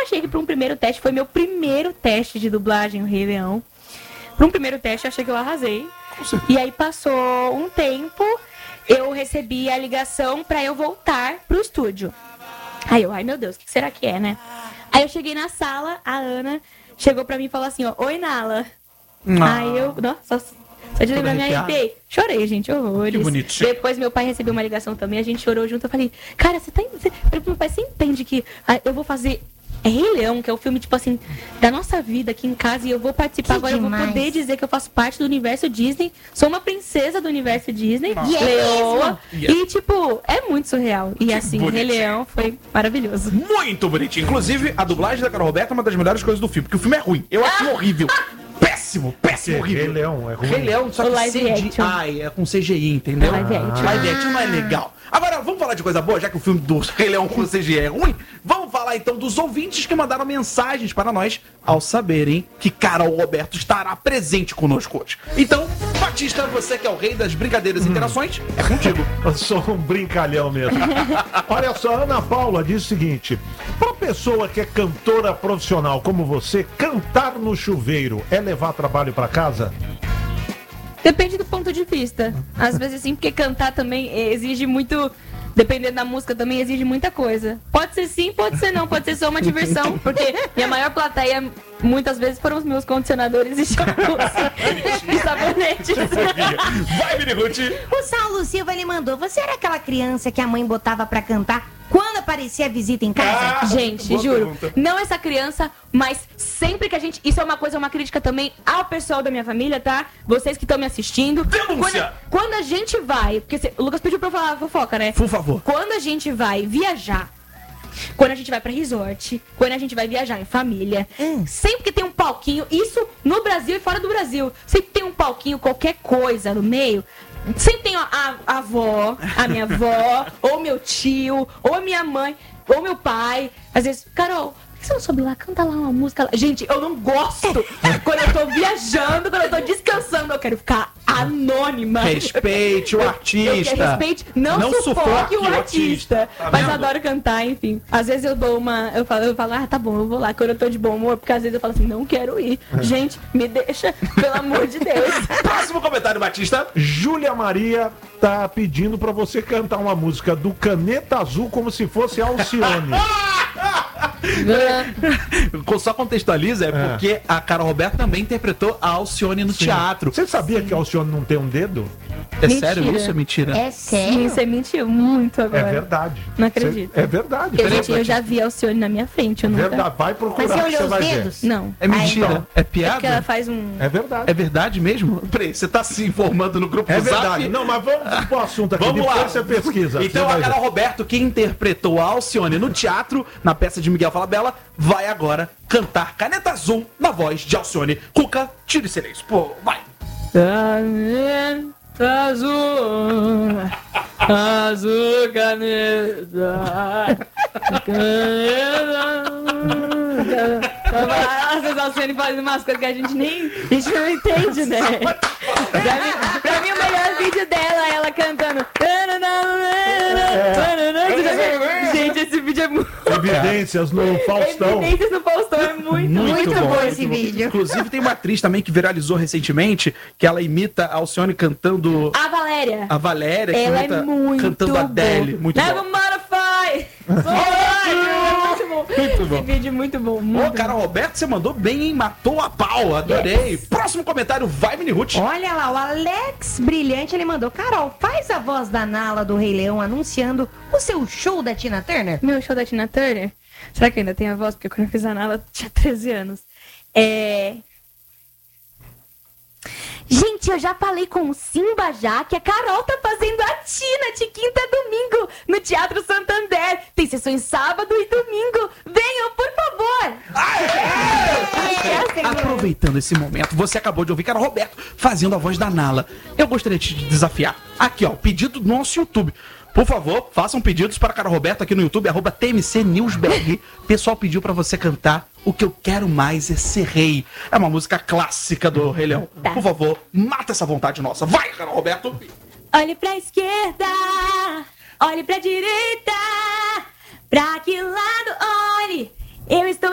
achei que para um primeiro teste, foi meu primeiro teste de dublagem, o Rei Leão. Para um primeiro teste, eu achei que eu arrasei. E aí passou um tempo, eu recebi a ligação para eu voltar pro estúdio. Aí eu, ai meu Deus, o que será que é, né? Aí eu cheguei na sala, a Ana chegou pra mim e falou assim, ó, oi, Nala. Aí eu, nossa, só de lembrar, me arrepiei. Chorei, gente, horrores. Que bonitinho. Depois meu pai recebeu uma ligação também, a gente chorou junto. Eu falei, cara, meu pai, você entende que eu vou fazer Rei Leão, que é o filme, tipo assim, da nossa vida aqui em casa, e eu vou participar agora, demais. eu vou poder dizer que eu faço parte do universo Disney, sou uma princesa do universo Disney, leoa, e tipo, é muito surreal. E assim, Rei Leão foi maravilhoso. Muito bonitinho. Inclusive, a dublagem da Carol Roberta é uma das melhores coisas do filme, porque o filme é ruim. Eu acho horrível. Péssimo, horrível. Rei Leão é ruim. Rei Leão, só O que live action. CGI, é com CGI, entendeu? Live action. Live action não é legal. Agora, vamos falar de coisa boa, já que o filme do Rei Leão com CGI é ruim? Vamos falar então dos ouvintes que mandaram mensagens para nós ao saberem que Carol Roberto estará presente conosco hoje. Então, Batista, você que é o rei das brincadeiras e interações, é contigo. Eu sou um brincalhão mesmo. Olha só, Ana Paula diz o seguinte: pra pessoa que é cantora profissional como você, cantar no chuveiro é levar trabalho pra casa? Depende do ponto de vista. Às vezes sim, porque cantar também exige muito. Dependendo da música também exige muita coisa. Pode ser sim, pode ser não, pode ser só uma diversão. Porque minha maior plateia, muitas vezes, foram os meus condicionadores e shampoos e sabonetes. Vai, Mini Ruth. O Saulo Silva, ele mandou, você era aquela criança que a mãe botava pra cantar quando aparecia a visita em casa? Gente, boa juro, pergunta. não essa criança, mas sempre que a gente... Isso é uma coisa, uma crítica também ao pessoal da minha família, tá? Vocês que estão me assistindo. Denúncia! Quando a gente vai... Porque o Lucas pediu pra eu falar fofoca, né? Por favor. Quando a gente vai viajar, quando a gente vai pra resort, quando a gente vai viajar em família, sempre que tem um palquinho, isso no Brasil e fora do Brasil, sempre tem um palquinho, qualquer coisa no meio, sempre tem a avó, a minha avó, ou meu tio, ou minha mãe, ou meu pai. Às vezes, Carol, por que você não sobe lá? Canta lá uma música lá. Gente, eu não gosto. Quando eu tô viajando, quando eu tô descansando, eu quero ficar anônima. Respeite o artista. Respeite, não sufoque o artista. Tá Mas vendo? eu adoro cantar, enfim. Às vezes eu dou uma. Eu falo, ah, tá bom, eu vou lá. Quando eu tô de bom humor, porque às vezes eu falo assim, não quero ir. Gente, me deixa, pelo amor de Deus. Próximo comentário, Batista. Júlia Maria tá pedindo pra você cantar uma música do Caneta Azul como se fosse Alcione. Só contextualiza, porque a Carol Roberto também interpretou a Alcione no teatro. Você sabia que a Alcione não tem um dedo? É Mentira. sério isso? É mentira? É Sim, sério? você mentiu muito É agora. verdade. Não acredito. É verdade. Gente, eu já vi a Alcione na minha frente. Eu nunca... Verdade. Vai Mas procurar você que olhou você os vai ver. dedos? Não. É mentira? então. É É porque ela piada? faz um... É verdade. É verdade mesmo? Peraí, você tá se informando no grupo É do Zap? verdade. Não, mas vamos pro assunto aqui. Vamos Depois lá. você pesquisa. Então você a vai Carol ver. Roberto, que interpretou a Alcione no teatro, na peça de Miguel Falabella, vai agora cantar Caneta Azul na voz de Alcione. Cuca, tire silêncio. Pô, vai. Azul, azul caneta, Vocês Alcione fazendo umas coisas que a gente não entende, né? Pra mim o melhor vídeo dela é ela cantando. Gente, esse vídeo é muito... Evidências no Faustão. Evidências no Faustão é muito bom esse vídeo. Inclusive tem uma atriz também que viralizou recentemente, que ela imita a Alcione cantando A Valéria. a Valéria, que Ela imita é muito cantando a Adele. boa. Muito Never bom. modify! Muito bom. Muito bom. Esse vídeo é muito bom. Ô, Muito Carol bom. Roberto, você mandou bem, hein? Matou a pau, adorei. Yes. Próximo comentário, vai, Mini Ruth. Olha lá, o Alex Brilhante, ele mandou, Carol, faz a voz da Nala do Rei Leão anunciando o seu show da Tina Turner. Meu show da Tina Turner. Será que eu ainda tenho a voz? Porque quando eu fiz a Nala, eu tinha 13 anos. Gente, eu já falei com o Simba já que a Carol tá fazendo a Tina de quinta a domingo no Teatro Santander. Tem sessões sábado e domingo. Venham, por favor. Aproveitando esse momento, você acabou de ouvir Carol Roberto fazendo a voz da Nala. Eu gostaria de te desafiar. Aqui, ó, pedido do nosso YouTube. Por favor, façam pedidos para Carol Roberto aqui no YouTube, @TMCNewsBR. O pessoal pediu para você cantar O Que Eu Quero Mais É Ser Rei. É uma música clássica do Rei Leão. Tá. Por favor, mata essa vontade nossa. Vai, Carol Roberto. Olhe pra esquerda, olhe pra direita, pra que lado olhe, eu estou